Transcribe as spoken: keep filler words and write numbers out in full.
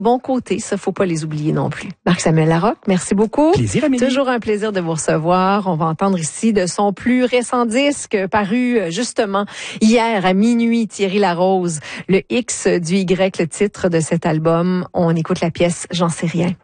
bons côtés, ça faut pas les oublier non plus. Marc-Samuel Larocque, merci beaucoup. Plaisir, Amélie. Toujours un plaisir de vous recevoir. On va entendre ici de son plus récent disque paru justement hier à minuit, Thierry Larose, le X du Y, le titre de cet album. On écoute la pièce J'en sais rien.